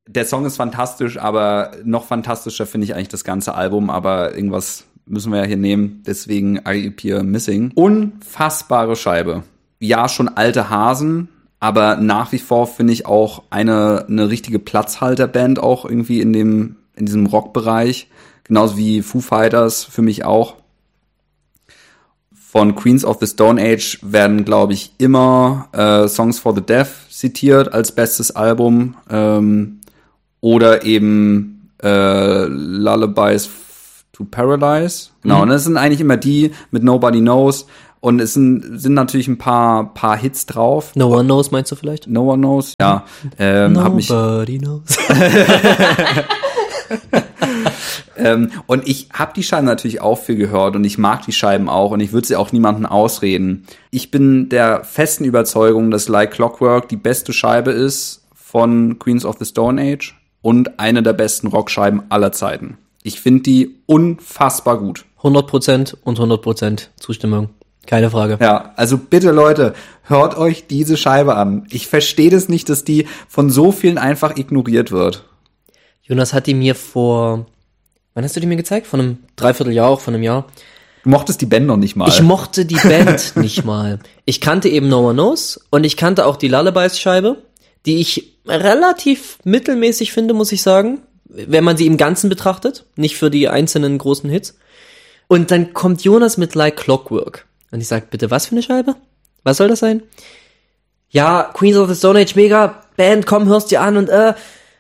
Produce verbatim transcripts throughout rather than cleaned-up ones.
der Song ist fantastisch, aber noch fantastischer finde ich eigentlich das ganze Album, aber irgendwas müssen wir ja hier nehmen, deswegen I Appear Missing. Unfassbare Scheibe. Ja, schon alte Hasen, aber nach wie vor finde ich auch eine eine richtige Platzhalterband auch irgendwie in dem in diesem Rockbereich, genauso wie Foo Fighters für mich auch. Von Queens of the Stone Age werden, glaube ich, immer äh, Songs for the Deaf zitiert als bestes Album ähm, oder eben äh, Lullabies to Paradise. Genau, mhm. Und das sind eigentlich immer die mit Nobody Knows. Und es sind, sind natürlich ein paar, paar Hits drauf. No One Knows meinst du vielleicht? No One Knows, ja. Ähm, Nobody Knows. ähm, und ich habe die Scheiben natürlich auch viel gehört und ich mag die Scheiben auch und ich würde sie auch niemandem ausreden. Ich bin der festen Überzeugung, dass Like Clockwork die beste Scheibe ist von Queens of the Stone Age und eine der besten Rockscheiben aller Zeiten. Ich finde die unfassbar gut. hundert Prozent und hundert Prozent Zustimmung. Keine Frage. Ja, also bitte Leute, hört euch diese Scheibe an. Ich verstehe das nicht, dass die von so vielen einfach ignoriert wird. Jonas hat die mir vor, wann hast du die mir gezeigt? Vor einem Dreivierteljahr, auch vor einem Jahr. Du mochtest die Band noch nicht mal. Ich mochte die Band nicht mal. Ich kannte eben No One Knows und ich kannte auch die Lullabies-Scheibe, die ich relativ mittelmäßig finde, muss ich sagen, wenn man sie im Ganzen betrachtet, nicht für die einzelnen großen Hits. Und dann kommt Jonas mit Like Clockwork. Und ich sag, bitte, was für eine Scheibe? Was soll das sein? Ja, Queens of the Stone Age, mega Band, komm, hörst dir an und äh,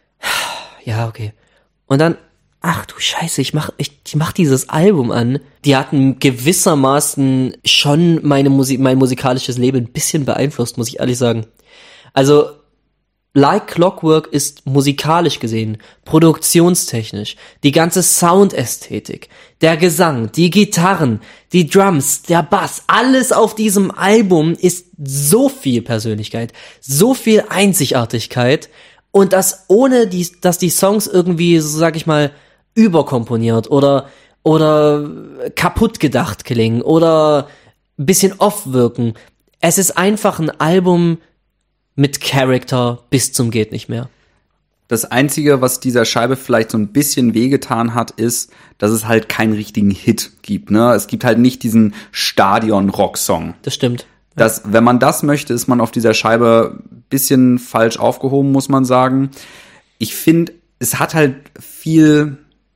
ja, okay. Und dann, ach du Scheiße, ich mach, ich, ich mach dieses Album an. Die hatten gewissermaßen schon meine Musik, mein musikalisches Leben ein bisschen beeinflusst, muss ich ehrlich sagen. Also, Like Clockwork ist musikalisch gesehen, produktionstechnisch, die ganze Soundästhetik, der Gesang, die Gitarren, die Drums, der Bass, alles auf diesem Album ist so viel Persönlichkeit, so viel Einzigartigkeit und das ohne, die, dass die Songs irgendwie, so sag ich mal, überkomponiert oder, oder kaputt gedacht klingen oder ein bisschen off wirken. Es ist einfach ein Album mit Charakter bis zum geht nicht mehr. Das Einzige, was dieser Scheibe vielleicht so ein bisschen wehgetan hat, ist, dass es halt keinen richtigen Hit gibt. Ne? Es gibt halt nicht diesen Stadion-Rock-Song. Das stimmt. Das, wenn man das möchte, ist man auf dieser Scheibe ein bisschen falsch aufgehoben, muss man sagen. Ich finde, es hat halt viel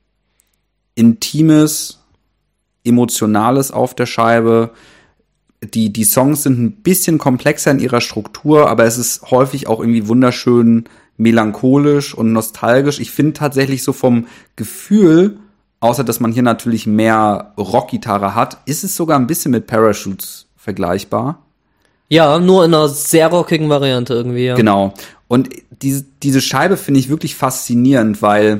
Intimes, Emotionales auf der Scheibe. Die, die Songs sind ein bisschen komplexer in ihrer Struktur, aber es ist häufig auch irgendwie wunderschön melancholisch und nostalgisch. Ich finde tatsächlich so vom Gefühl, außer dass man hier natürlich mehr Rockgitarre hat, ist es sogar ein bisschen mit Parachutes vergleichbar. Ja, nur in einer sehr rockigen Variante irgendwie, ja. Genau. Und diese, diese Scheibe finde ich wirklich faszinierend, weil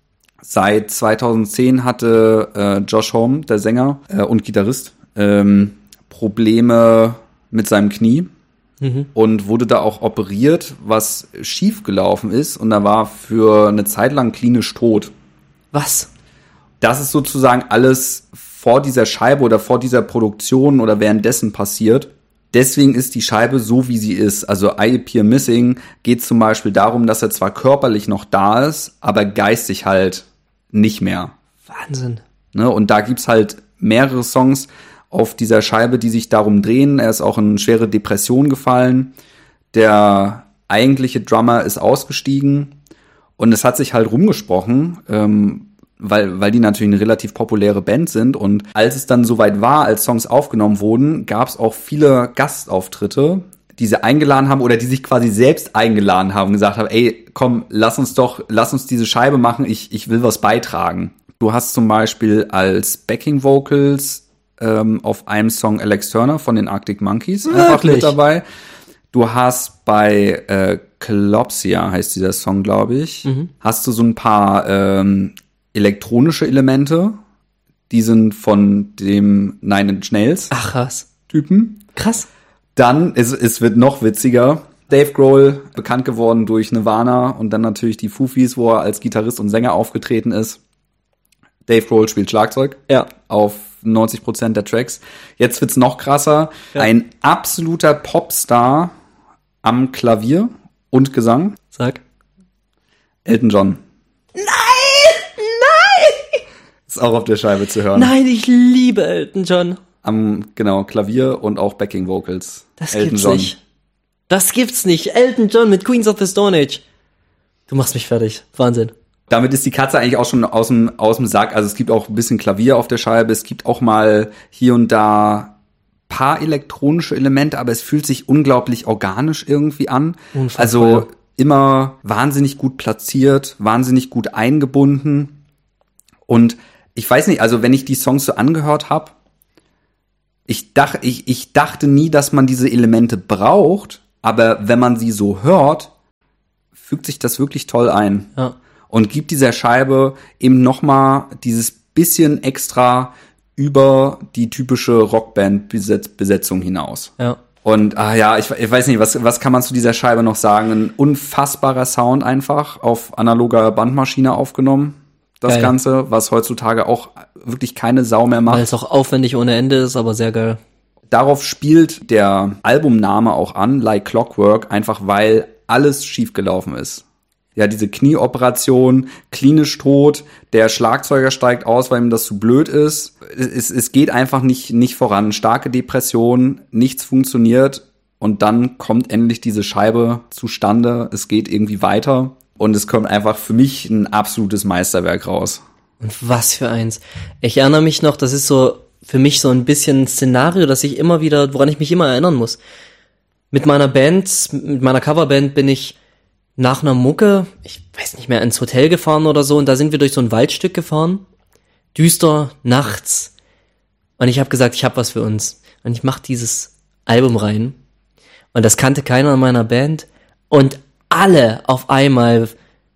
seit zweitausendzehn hatte äh, Josh Homme, der Sänger äh, und Gitarrist, ähm, Probleme mit seinem Knie mhm. und wurde da auch operiert, was schief gelaufen ist und da war für eine Zeit lang klinisch tot. Was? Das ist sozusagen alles vor dieser Scheibe oder vor dieser Produktion oder währenddessen passiert. Deswegen ist die Scheibe so, wie sie ist. Also I Appear Missing geht zum Beispiel darum, dass er zwar körperlich noch da ist, aber geistig halt nicht mehr. Wahnsinn. Ne? Und da gibt's halt mehrere Songs auf dieser Scheibe, die sich darum drehen. Er ist auch in schwere Depression gefallen. Der eigentliche Drummer ist ausgestiegen und es hat sich halt rumgesprochen, ähm, weil weil die natürlich eine relativ populäre Band sind. Und als es dann soweit war, als Songs aufgenommen wurden, gab es auch viele Gastauftritte, die sie eingeladen haben oder die sich quasi selbst eingeladen haben und gesagt haben, ey, komm, lass uns doch, lass uns diese Scheibe machen, ich ich will was beitragen. Du hast zum Beispiel als Backing Vocals ähm, auf einem Song Alex Turner von den Arctic Monkeys einfach mit dabei. Du hast bei äh, Klopsia, heißt dieser Song, glaube ich, mhm. hast du so ein paar ähm, elektronische Elemente, die sind von dem Nine Inch Nails Ach, krass. Typen. Krass. Dann, es, es wird noch witziger, Dave Grohl, bekannt geworden durch Nirvana und dann natürlich die Fufis, wo er als Gitarrist und Sänger aufgetreten ist. Dave Grohl spielt Schlagzeug. Ja. Auf neunzig Prozent der Tracks. Jetzt wird's noch krasser. Ja. Ein absoluter Popstar am Klavier und Gesang. Sag. Elton John. Nein! Nein! Ist auch auf der Scheibe zu hören. Nein, ich liebe Elton John. Am, genau, Klavier und auch Backing Vocals. Das Elton gibt's John. nicht. Das gibt's nicht. Elton John mit Queens of the Stone Age. Du machst mich fertig. Wahnsinn. Damit ist die Katze eigentlich auch schon aus dem, aus dem Sack. Also es gibt auch ein bisschen Klavier auf der Scheibe. Es gibt auch mal hier und da paar elektronische Elemente, aber es fühlt sich unglaublich organisch irgendwie an. Unfassbar, also ja. Immer wahnsinnig gut platziert, wahnsinnig gut eingebunden. Und ich weiß nicht, also wenn ich die Songs so angehört habe, ich, dach, ich, ich dachte nie, dass man diese Elemente braucht, aber wenn man sie so hört, fügt sich das wirklich toll ein. Ja. Und gibt dieser Scheibe eben nochmal dieses bisschen extra über die typische Rockband-Besetzung hinaus. Ja. Und ah ja, ich, ich weiß nicht, was, was kann man zu dieser Scheibe noch sagen? Ein unfassbarer Sound einfach auf analoger Bandmaschine aufgenommen. Das Geil. Ganze, was heutzutage auch wirklich keine Sau mehr macht. Weil es auch aufwendig ohne Ende ist, aber sehr geil. Darauf spielt der Albumname auch an, Like Clockwork, einfach weil alles schiefgelaufen ist. Ja, diese Knieoperation, klinisch tot, der Schlagzeuger steigt aus, weil ihm das zu blöd ist. Es, es geht einfach nicht, nicht voran. Starke Depression, nichts funktioniert und dann kommt endlich diese Scheibe zustande. Es geht irgendwie weiter und es kommt einfach für mich ein absolutes Meisterwerk raus. Und was für eins. Ich erinnere mich noch, das ist so für mich so ein bisschen ein Szenario, das ich immer wieder, woran ich mich immer erinnern muss. Mit meiner Band, mit meiner Coverband bin ich nach einer Mucke, ich weiß nicht mehr, ins Hotel gefahren oder so und da sind wir durch so ein Waldstück gefahren, düster, nachts und ich habe gesagt, ich habe was für uns und ich mache dieses Album rein und das kannte keiner in meiner Band und alle auf einmal,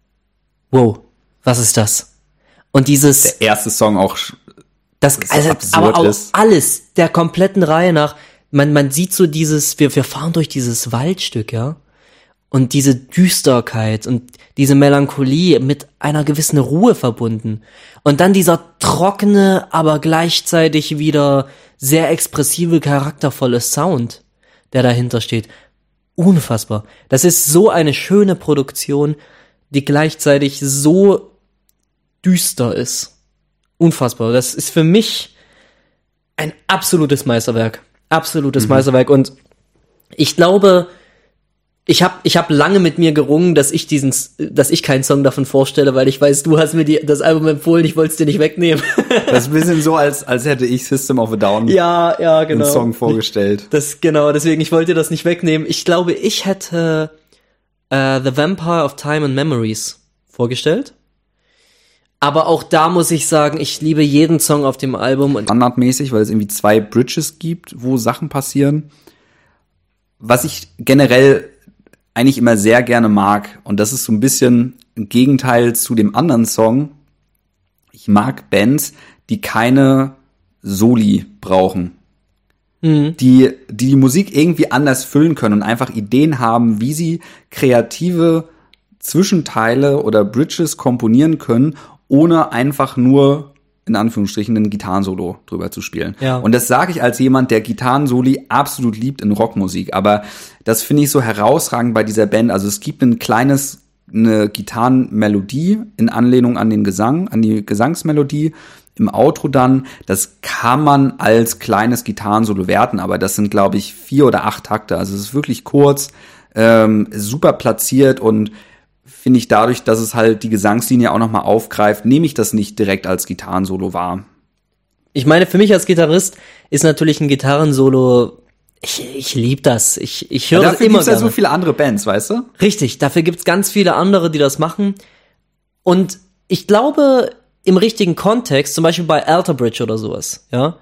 wow, was ist das? Und dieses... Der erste Song auch, das, das also, absurd aber auch ist. alles, der kompletten Reihe nach, man, man sieht so dieses, wir, wir fahren durch dieses Waldstück, ja, und diese Düsterkeit und diese Melancholie mit einer gewissen Ruhe verbunden. Und dann dieser trockene, aber gleichzeitig wieder sehr expressive, charaktervolle Sound, der dahinter steht. Unfassbar. Das ist so eine schöne Produktion, die gleichzeitig so düster ist. Unfassbar. Das ist für mich ein absolutes Meisterwerk. Absolutes mhm. Meisterwerk. Und ich glaube, ich habe ich hab lange mit mir gerungen, dass ich diesen, dass ich keinen Song davon vorstelle, weil ich weiß, du hast mir die, das Album empfohlen, ich wollte es dir nicht wegnehmen. Das ist ein bisschen so, als, als hätte ich System of a Down ja, ja, genau. einen Song vorgestellt. Das, genau, deswegen, ich wollte dir das nicht wegnehmen. Ich glaube, ich hätte äh, The Vampire of Time and Memories vorgestellt. Aber auch da muss ich sagen, ich liebe jeden Song auf dem Album. Standardmäßig, weil es irgendwie zwei Bridges gibt, wo Sachen passieren. Was ich generell eigentlich immer sehr gerne mag, und das ist so ein bisschen ein Gegenteil zu dem anderen Song. Ich mag Bands, die keine Soli brauchen. Mhm. Die, die die Musik irgendwie anders füllen können und einfach Ideen haben, wie sie kreative Zwischenteile oder Bridges komponieren können, ohne einfach nur, in Anführungsstrichen, ein Gitarrensolo drüber zu spielen. Ja. Und das sage ich als jemand, der Gitarrensoli absolut liebt in Rockmusik. Aber das finde ich so herausragend bei dieser Band. Also es gibt ein kleines, eine Gitarrenmelodie in Anlehnung an den Gesang, an die Gesangsmelodie im Outro dann. Das kann man als kleines Gitarrensolo werten, aber das sind, glaube ich, vier oder acht Takte. Also es ist wirklich kurz, ähm, super platziert und finde ich dadurch, dass es halt die Gesangslinie auch nochmal aufgreift, nehme ich das nicht direkt als Gitarrensolo wahr. Ich meine, für mich als Gitarrist ist natürlich ein Gitarrensolo, ich, ich liebe das. Ich, ich höre ja, das immer gibt's gerne. ja so viele andere Bands, weißt du? Richtig, dafür gibt's ganz viele andere, die das machen. Und ich glaube, im richtigen Kontext, zum Beispiel bei Alter Bridge oder sowas, ja,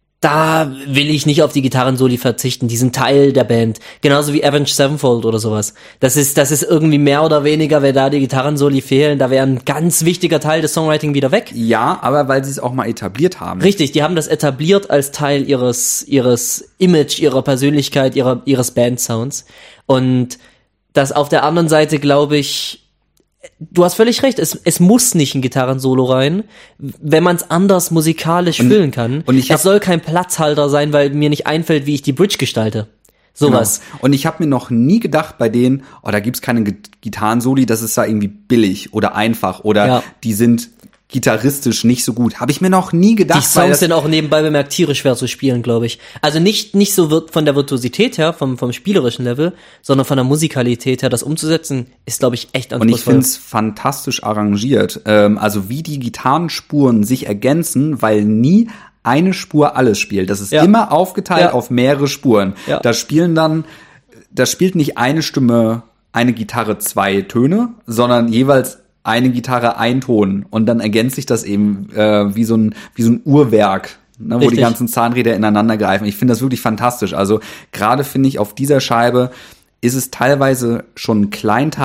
da will ich nicht auf die Gitarrensoli verzichten, die sind Teil der Band. Genauso wie Avenged Sevenfold oder sowas. Das ist, das ist irgendwie mehr oder weniger, wenn da die Gitarrensoli fehlen, da wäre ein ganz wichtiger Teil des Songwriting wieder weg. Ja, aber weil sie es auch mal etabliert haben. Richtig, die haben das etabliert als Teil ihres, ihres Image, ihrer Persönlichkeit, ihrer, ihres Bandsounds. Und das auf der anderen Seite, glaube ich, du hast völlig recht, es, es muss nicht ein Gitarrensolo rein, wenn man es anders musikalisch und, füllen kann. Und ich es soll kein Platzhalter sein, weil mir nicht einfällt, wie ich die Bridge gestalte. Sowas. Genau. Und ich habe mir noch nie gedacht bei denen, oh, da gibt's keine Gitarrensoli, das ist da irgendwie billig oder einfach oder Ja. die sind gitarristisch nicht so gut. Habe ich mir noch nie gedacht. Die Songs sind auch nebenbei bemerkt tierisch schwer zu spielen, glaube ich. Also nicht nicht so wird von der Virtuosität her, vom vom spielerischen Level, sondern von der Musikalität her. Das umzusetzen ist, glaube ich, echt Und ich anspruchsvoll. finde es fantastisch arrangiert. Ähm, also wie die Gitarrenspuren sich ergänzen, weil nie eine Spur alles spielt. Das ist Ja. immer aufgeteilt Ja. auf mehrere Spuren. Ja. Da spielen dann, da spielt nicht eine Stimme, eine Gitarre zwei Töne, sondern jeweils eine Gitarre ein Ton. Und dann ergänzt sich das eben äh, wie so ein wie so ein Uhrwerk, ne, wo Richtig. die ganzen Zahnräder ineinander greifen. Ich finde das wirklich fantastisch. Also gerade finde ich auf dieser Scheibe ist es teilweise schon kleinteilig